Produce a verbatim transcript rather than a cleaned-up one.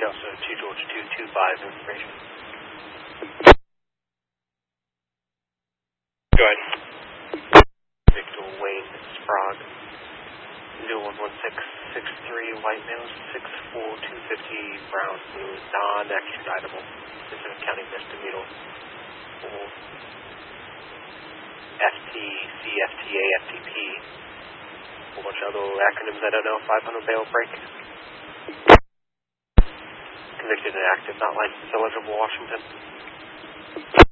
also two George two two five information. Go ahead. Victor Wayne Sprague. zero one one six six three white male six four two fifty brown blue non-extraditable. Pacific County misdemeanor. F T C, F T A, F T P. A whole bunch of other acronyms I don't know. five hundred bail break. Convicted and active, not licensed, eligible, Washington.